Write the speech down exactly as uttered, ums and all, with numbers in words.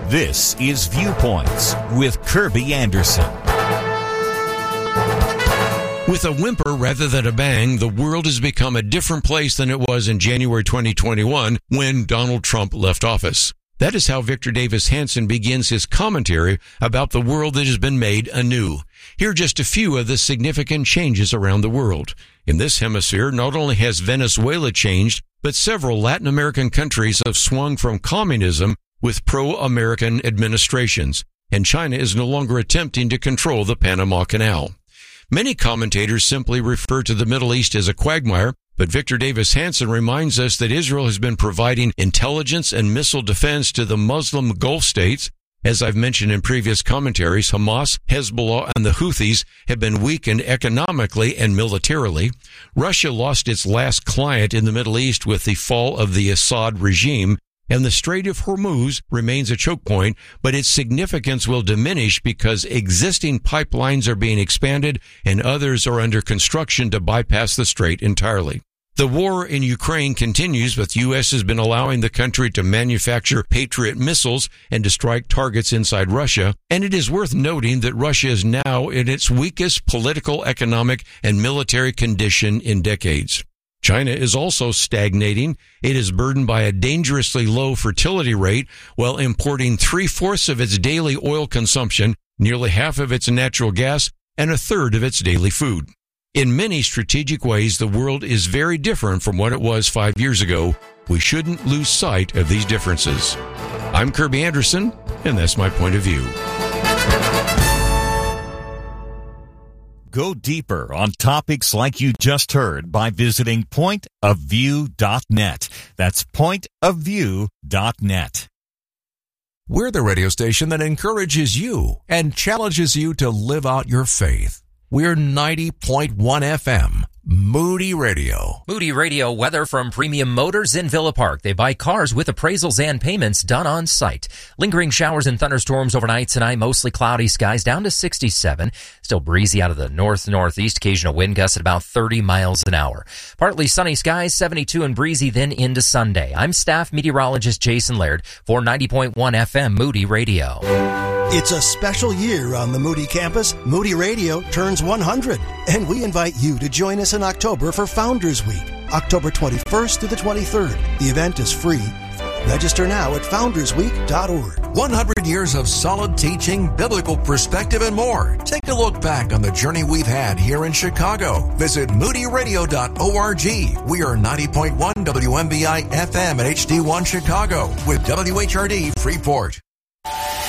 This is Viewpoints with Kirby Anderson. With a whimper rather than a bang, the world has become a different place than it was in January twenty twenty-one when Donald Trump left office. That is how Victor Davis Hanson begins his commentary about the world that has been made anew. Here are just a few of the significant changes around the world. In this hemisphere, not only has Venezuela changed, but several Latin American countries have swung from communism with pro-American administrations, and China is no longer attempting to control the Panama Canal. Many commentators simply refer to the Middle East as a quagmire, but Victor Davis Hanson reminds us that Israel has been providing intelligence and missile defense to the Muslim Gulf states. As I've mentioned in previous commentaries, Hamas, Hezbollah, and the Houthis have been weakened economically and militarily. Russia lost its last client in the Middle East with the fall of the Assad regime, and the Strait of Hormuz remains a choke point, but its significance will diminish because existing pipelines are being expanded and others are under construction to bypass the strait entirely. The war in Ukraine continues, but the U S has been allowing the country to manufacture Patriot missiles and to strike targets inside Russia, and it is worth noting that Russia is now in its weakest political, economic, and military condition in decades. China is also stagnating. It is burdened by a dangerously low fertility rate while importing three-fourths of its daily oil consumption, nearly half of its natural gas, and a third of its daily food. In many strategic ways, the world is very different from what it was five years ago. We shouldn't lose sight of these differences. I'm Kirby Anderson, and that's my point of view. Go deeper on topics like you just heard by visiting point of view dot net. That's point of view dot net. We're the radio station that encourages you and challenges you to live out your faith. We're ninety point one F M, Moody Radio. Moody Radio weather from Premium Motors in Villa Park. They buy cars with appraisals and payments done on site. Lingering showers and thunderstorms overnight tonight. Mostly cloudy skies down to sixty-seven. Still breezy out of the north-northeast. Occasional wind gusts at about thirty miles an hour. Partly sunny skies, seventy-two and breezy, then into Sunday. I'm staff meteorologist Jason Laird for ninety point one F M Moody Radio. It's a special year on the Moody campus. Moody Radio turns one hundred, and we invite you to join us in October for Founders Week, October twenty-first to the twenty-third. The event is free. Register now at founders week dot org. one hundred years of solid teaching, biblical perspective, and more. Take a look back on the journey we've had here in Chicago. Visit moody radio dot org. We are ninety point one W M B I F M at H D one Chicago with W H R D Freeport.